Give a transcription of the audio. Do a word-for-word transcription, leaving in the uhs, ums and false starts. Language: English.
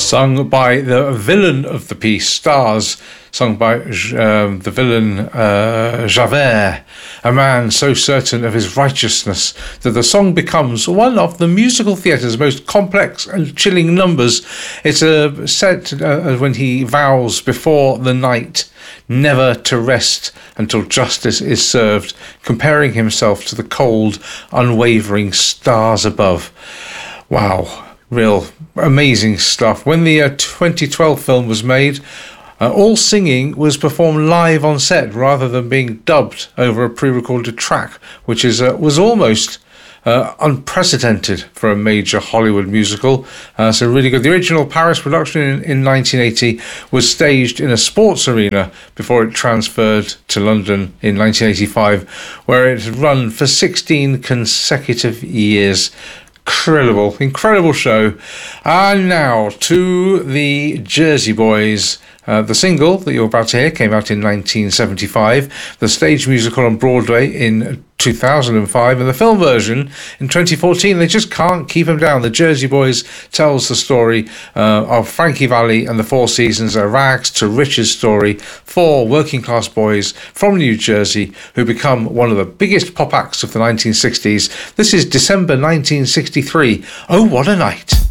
Sung by the villain of the piece, Stars, sung by um, the villain uh, Javert, a man so certain of his righteousness that the song becomes one of the musical theatre's most complex and chilling numbers. It's uh, said uh, when he vows before the night never to rest until justice is served, comparing himself to the cold, unwavering stars above. Wow. Real amazing stuff. When the uh, twenty twelve film was made, uh, all singing was performed live on set rather than being dubbed over a pre-recorded track, which is uh, was almost uh, unprecedented for a major Hollywood musical. Uh, so really good. The original Paris production in, in nineteen eighty was staged in a sports arena before it transferred to London in nineteen eighty-five, where it had run for sixteen consecutive years. Incredible, incredible show. And now to the Jersey Boys. Uh, the single that you're about to hear came out in nineteen seventy-five, the stage musical on Broadway in two thousand five, and the film version in twenty fourteen. They just can't keep them down. The Jersey Boys tells the story uh, of Frankie Valli and the Four Seasons, a rags to riches story. Four working class boys from New Jersey who become one of the biggest pop acts of the nineteen sixties. This is December nineteen sixty-three. Oh, what a night.